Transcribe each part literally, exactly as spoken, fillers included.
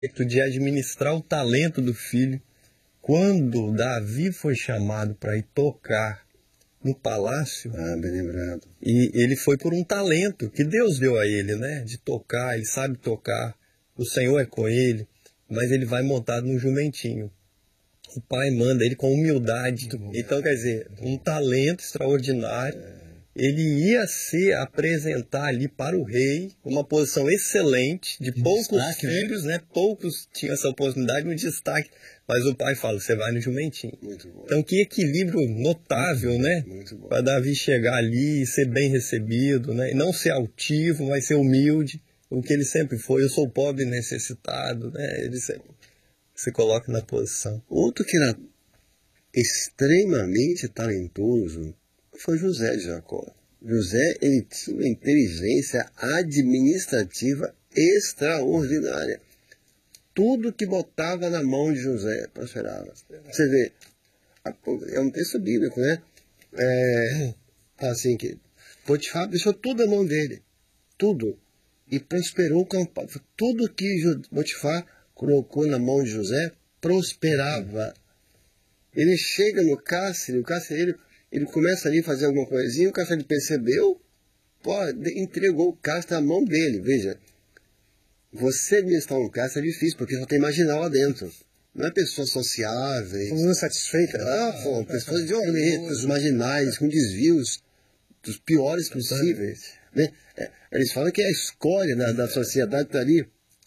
de administrar o talento do filho. Quando Davi foi chamado para ir tocar no palácio, ah, bem lembrado. E ele foi por um talento que Deus deu a ele, né? De tocar, ele sabe tocar, o Senhor é com ele, mas ele vai montado num jumentinho. O pai manda ele com humildade. Então, quer dizer, um talento extraordinário. Ele ia se apresentar ali para o rei, uma posição excelente, de de poucos destaque, filhos, né? Poucos tinham essa oportunidade, um destaque. Mas o pai fala, você vai no jumentinho. Muito bom. Então, que equilíbrio notável, né? Muito bom. Para Davi chegar ali e ser bem recebido, né? E não ser altivo, mas ser humilde, o que ele sempre foi. Eu sou pobre e necessitado, né? Ele sempre se coloca na posição. Outro que era extremamente talentoso foi José de Jacó. José, ele tinha uma inteligência administrativa extraordinária. Tudo que botava na mão de José prosperava. Você vê, é um texto bíblico, né? É, assim que Potifar deixou tudo na mão dele. Tudo. E prosperou com tudo que Potifar colocou na mão de José, prosperava. Ele chega no cárcere, o cárcere, ele, ele começa ali a fazer alguma coisinha, o cárcere percebeu, pô, entregou o cárcere na mão dele. Veja, você administrar um cárcere é difícil, porque só tem marginal lá dentro. Não é pessoas sociáveis. Não satisfeitas. Ah, pô, pessoas violentas, marginais, com desvios dos piores possíveis. Né? É, eles falam que é a escória da, da sociedade está ali.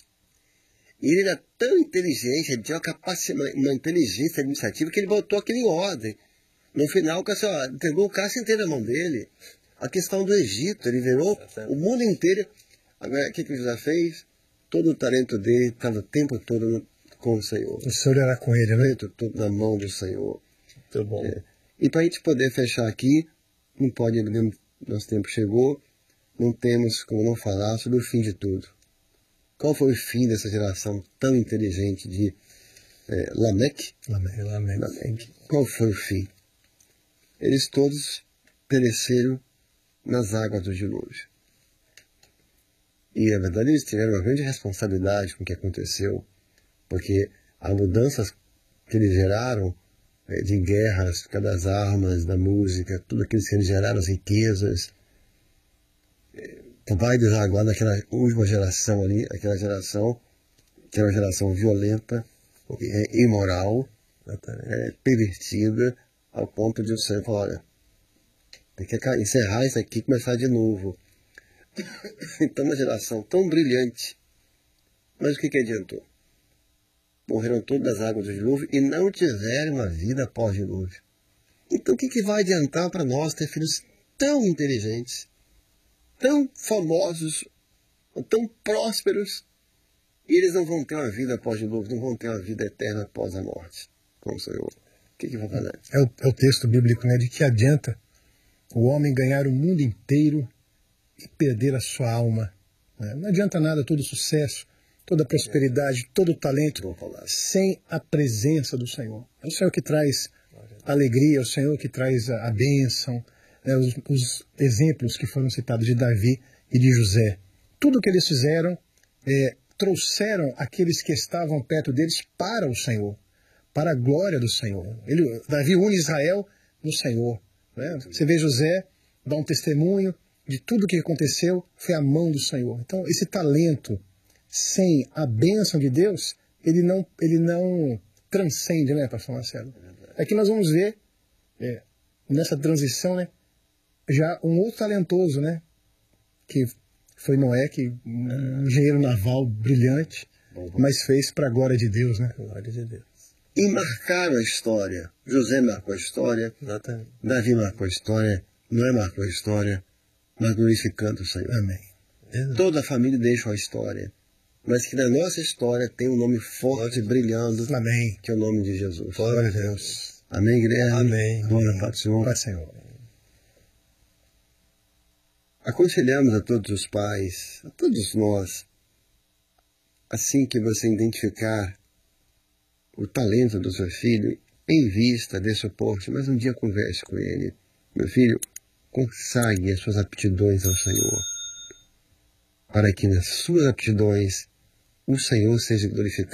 E ele era tão inteligente, ele tinha uma capacidade, uma inteligência administrativa que ele botou aquilo em ordem. No final, o cara entregou o cárcere inteiro na mão dele. A questão do Egito, ele virou o mundo inteiro. Agora, o que, que o José fez? Todo o talento dele estava o tempo todo no, com o Senhor. O Senhor era com ele, né? Tudo na mão do Senhor. Muito bom. É. E para a gente poder fechar aqui, não pode, nosso tempo chegou, não temos como não falar sobre o fim de tudo. Qual foi o fim dessa geração tão inteligente de é, Lameque? Lameque, Lameque. Lameque. Qual foi o fim? Eles todos pereceram nas águas do dilúvio. E, na verdade, eles tiveram uma grande responsabilidade com o que aconteceu, porque as mudanças que eles geraram é, de guerras, por causa das armas, da música, tudo aquilo que eles geraram, as riquezas, é, vai desaguar naquela última geração ali, aquela geração que é uma geração violenta, é, imoral, é, pervertida, ao ponto de o Senhor falar, olha, tem que encerrar isso aqui e começar de novo. Então, uma geração tão brilhante, mas o que, que adiantou? Morreram todas as águas do dilúvio e não tiveram uma vida após dilúvio. Então, o que, que vai adiantar para nós ter filhos tão inteligentes, tão famosos, tão prósperos, e eles não vão ter uma vida após dilúvio, não vão ter uma vida eterna após a morte, como o Senhor? O que, que vai fazer? É o, é o texto bíblico, né? De que adianta o homem ganhar o mundo inteiro e perder a sua alma. Né? Não adianta nada todo o sucesso, toda a prosperidade, todo o talento, sem a presença do Senhor. É o Senhor que traz alegria, é o Senhor que traz a, a bênção, né? os, os exemplos que foram citados de Davi e de José. Tudo o que eles fizeram, é, trouxeram aqueles que estavam perto deles para o Senhor, para a glória do Senhor. Ele, Davi une Israel no Senhor. Né? Você vê José, dá um testemunho de tudo o que aconteceu, foi a mão do Senhor. Então, esse talento, sem a bênção de Deus, ele não, ele não transcende, né, pastor Marcelo? É que nós vamos ver, é, nessa transição, né, já um outro talentoso, né, que foi Noé, que um engenheiro naval brilhante, mas fez para a glória de Deus, né? Glória de Deus. E marcaram a história. José marcou a história, Exatamente. Davi marcou a história, Noé marcou a história, mas glorificando o Senhor. Amém. Toda a família deixa a história, mas que na nossa história tem um nome forte, brilhando, Amém. que é o nome de Jesus. Glória a Deus. Amém, igreja? Amém. Glória para o Senhor. Pai Senhor. Aconselhamos a todos os pais, a todos nós, assim que você identificar o talento do seu filho, em vista desse suporte, mas um dia converse com ele. Meu filho, consagre as suas aptidões ao Senhor, para que nas suas aptidões o Senhor seja glorificado.